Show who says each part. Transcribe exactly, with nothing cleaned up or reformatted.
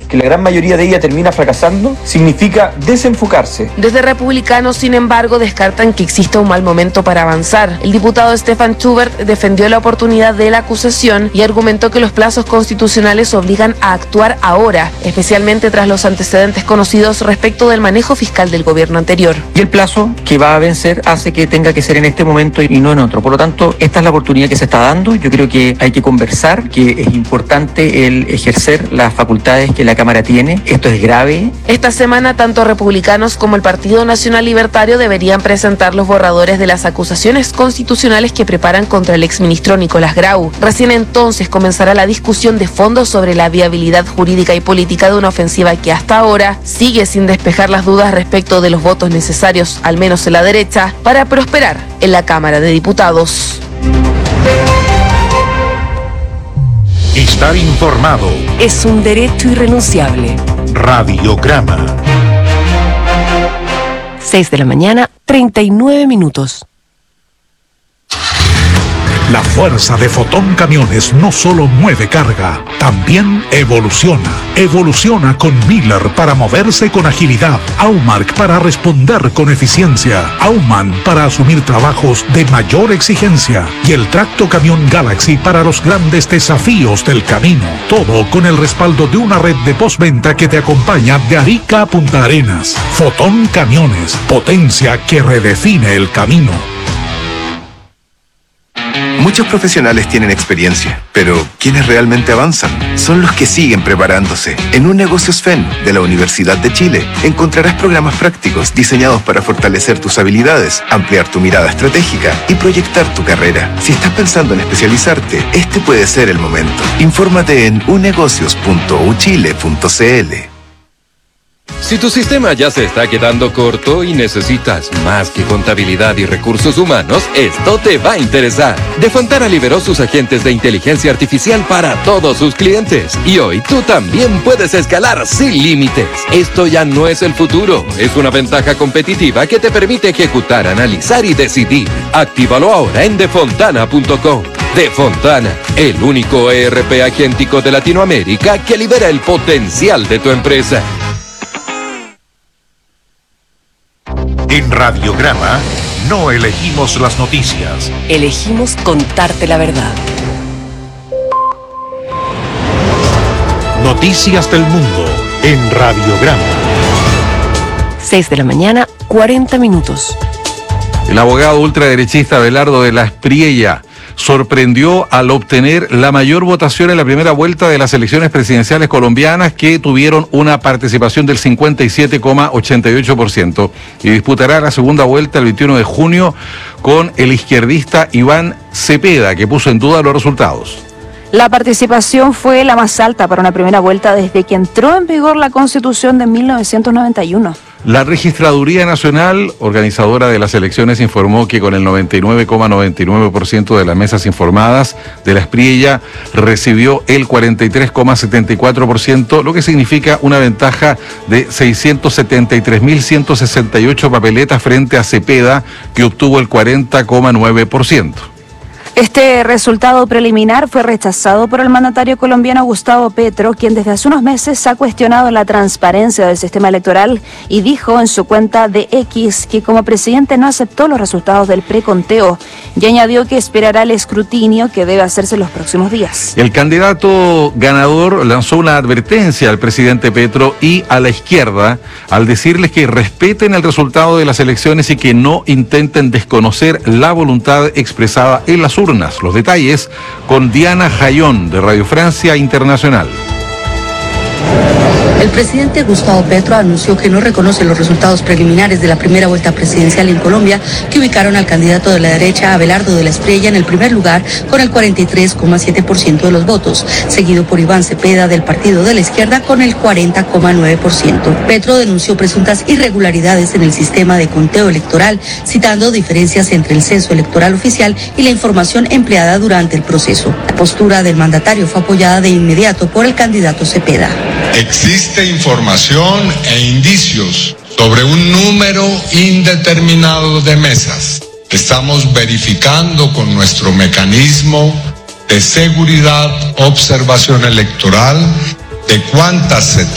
Speaker 1: que la gran mayoría de ella termina fracasando, significa desenfocarse.
Speaker 2: Desde Republicanos, sin embargo, descartan que exista un mal momento para avanzar. El diputado Stefan Schubert defendió la oportunidad de la acusación y argumentó que los plazos constitucionales obligan a actuar ahora, especialmente tras los antecedentes conocidos respecto del manejo fiscal del gobierno anterior.
Speaker 3: Y el plazo que va a vencer hace que tenga que ser en este momento y no en otro. Por lo tanto, esta es la oportunidad que se está dando. Yo creo que hay que conversar, que es importante el ejercer las facultades que la Cámara tiene. Esto es grave.
Speaker 2: Esta semana, tanto republicanos como el Partido Nacional Libertario deberían presentar los borradores de las acusaciones constitucionales que preparan contra el exministro Nicolás Grau. Recién entonces comenzará la discusión de fondo sobre la viabilidad jurídica y política de una ofensiva que hasta ahora sigue sin despejar las dudas respecto de los votos necesarios, al menos en la derecha, para prosperar en la Cámara de Diputados.
Speaker 4: Estar informado
Speaker 5: es un derecho irrenunciable.
Speaker 4: Radiograma.
Speaker 5: seis de la mañana, treinta y nueve minutos.
Speaker 4: La fuerza de Fotón Camiones no solo mueve carga, también evoluciona. Evoluciona con Miller para moverse con agilidad, Aumark para responder con eficiencia, Auman para asumir trabajos de mayor exigencia y el Tracto Camión Galaxy para los grandes desafíos del camino. Todo con el respaldo de una red de postventa que te acompaña de Arica a Punta Arenas. Fotón Camiones, potencia que redefine el camino.
Speaker 6: Muchos profesionales tienen experiencia, pero quienes realmente avanzan son los que siguen preparándose. En Un Negocios F E N de la Universidad de Chile encontrarás programas prácticos diseñados para fortalecer tus habilidades, ampliar tu mirada estratégica y proyectar tu carrera. Si estás pensando en especializarte, este puede ser el momento. Infórmate en unegocios punto u chile punto c l.
Speaker 7: Si tu sistema ya se está quedando corto y necesitas más que contabilidad y recursos humanos, esto te va a interesar. Defontana liberó sus agentes de inteligencia artificial para todos sus clientes. Y hoy tú también puedes escalar sin límites. Esto ya no es el futuro, es una ventaja competitiva que te permite ejecutar, analizar y decidir. Actívalo ahora en defontana punto com. Defontana, el único E R P agéntico de Latinoamérica que libera el potencial de tu empresa.
Speaker 4: En Radiograma no elegimos las noticias.
Speaker 5: Elegimos contarte la verdad.
Speaker 4: Noticias del mundo en Radiograma.
Speaker 5: seis de la mañana, cuarenta minutos.
Speaker 8: El abogado ultraderechista Abelardo de la Espriella sorprendió al obtener la mayor votación en la primera vuelta de las elecciones presidenciales colombianas, que tuvieron una participación del cincuenta y siete coma ochenta y ocho por ciento, y disputará la segunda vuelta el veintiuno de junio con el izquierdista Iván Cepeda, que puso en duda los resultados.
Speaker 9: La participación fue la más alta para una primera vuelta desde que entró en vigor la Constitución de mil novecientos noventa y uno.
Speaker 8: La Registraduría Nacional, organizadora de las elecciones, informó que con el noventa y nueve coma noventa y nueve por ciento de las mesas informadas de la Espriella recibió el cuarenta y tres coma setenta y cuatro por ciento, lo que significa una ventaja de seiscientos setenta y tres mil ciento sesenta y ocho papeletas frente a Cepeda, que obtuvo el cuarenta coma nueve por ciento.
Speaker 9: Este resultado preliminar fue rechazado por el mandatario colombiano Gustavo Petro, quien desde hace unos meses ha cuestionado la transparencia del sistema electoral y dijo en su cuenta de X que como presidente no aceptó los resultados del preconteo y añadió que esperará el escrutinio que debe hacerse en los próximos días.
Speaker 8: El candidato ganador lanzó una advertencia al presidente Petro y a la izquierda al decirles que respeten el resultado de las elecciones y que no intenten desconocer la voluntad expresada en las urnas. Los detalles con Diana Jayón de Radio Francia Internacional.
Speaker 10: El presidente Gustavo Petro anunció que no reconoce los resultados preliminares de la primera vuelta presidencial en Colombia, que ubicaron al candidato de la derecha, Abelardo de la Espriella, en el primer lugar con el cuarenta y tres coma siete por ciento de los votos, seguido por Iván Cepeda del Partido de la Izquierda con el cuarenta coma nueve por ciento. Petro denunció presuntas irregularidades en el sistema de conteo electoral, citando diferencias entre el censo electoral oficial y la información empleada durante el proceso. La postura del mandatario fue apoyada de inmediato por el candidato Cepeda.
Speaker 11: Existe información e indicios sobre un número indeterminado de mesas. Estamos verificando con nuestro mecanismo de seguridad, observación electoral, de cuántas se